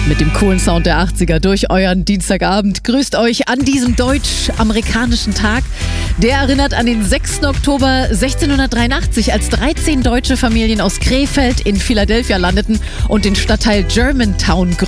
Mit dem coolen Sound der 80er durch euren Dienstagabend. Grüßt euch an diesem deutsch-amerikanischen Tag. Der erinnert an den 6. Oktober 1683, als 13 deutsche Familien aus Krefeld in Philadelphia landeten und den Stadtteil Germantown gründeten.